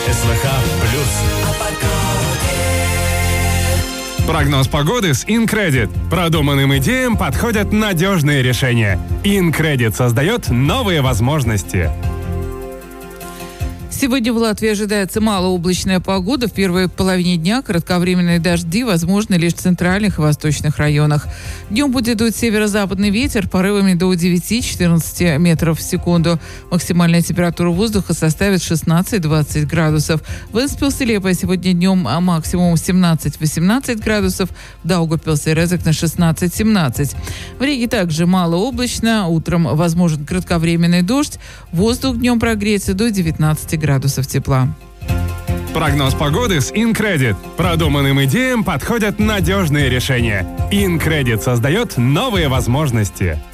СВХ плюс. Прогноз погоды с InCredit. Продуманным идеям подходят надежные решения. InCredit создает новые возможности. Сегодня в Латвии ожидается малооблачная погода. В первой половине дня кратковременные дожди возможны лишь в центральных и восточных районах. Днем будет дуть северо-западный ветер порывами до 9-14 метров в секунду. Максимальная температура воздуха составит 16-20 градусов. В Энспилсе Лепо сегодня днем максимум 17-18 градусов. В Даугавпилсе и Резекне 16-17. В Риге также малооблачно. Утром возможен кратковременный дождь. Воздух днем прогреется до 19 градусов тепла. Прогноз погоды с InCredit. Продуманным идеям подходят надежные решения. InCredit создает новые возможности.